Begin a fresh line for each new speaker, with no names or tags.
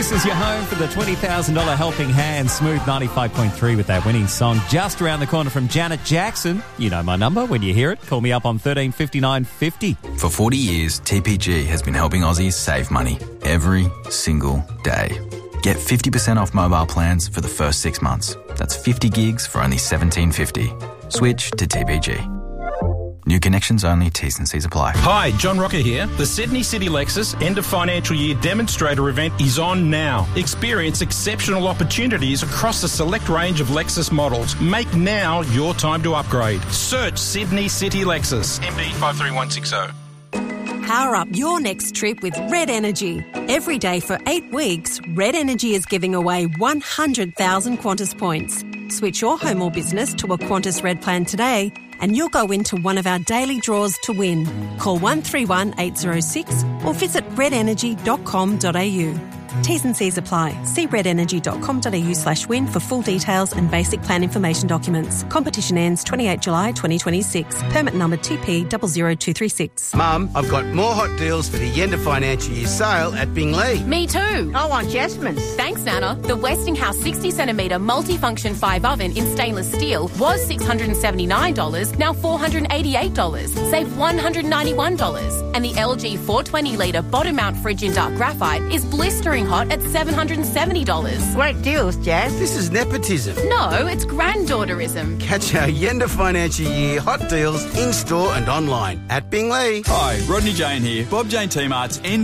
This is your home for the $20,000 Helping Hand. Smooth 95.3 with that winning song. Just around the corner from Janet Jackson. You know my number. When you hear it, call me up on 135950.
For 40 years, TPG has been helping Aussies save money every single day. Get 50% off mobile plans for the first 6 months. That's 50 gigs for only $17.50. Switch to TPG. New connections only, T's and C's apply.
Hi, John Rocker here. The Sydney City Lexus end of financial year demonstrator event is on now. Experience exceptional opportunities across a select range of Lexus models. Make now your time to upgrade. Search Sydney City Lexus. MD 53160.
Power up your next trip with Red Energy. Every day for 8 weeks, Red Energy is giving away 100,000 Qantas points. Switch your home or business to a Qantas Red plan today and you'll go into one of our daily draws to win. Call 131 806 or visit redenergy.com.au. T's and C's apply. See redenergy.com.au/win for full details and basic plan information documents. Competition ends 28 July 2026. Permit number TP00236.
Mum, I've got more hot deals for the end of financial year sale at Bingley.
Me too.
I want Jasmine's.
Thanks, Nana. The Westinghouse 60cm multifunction 5 oven in stainless steel was $679, now $488. Save $191. And the LG 420-litre bottom mount fridge in dark graphite is blistering hot at $770.
Great deals, Jazz.
This is nepotism.
No, it's granddaughterism.
Catch our end of financial year hot deals in-store and online at Bingley.
Hi, Rodney Jane here. Bob Jane T-Mart's end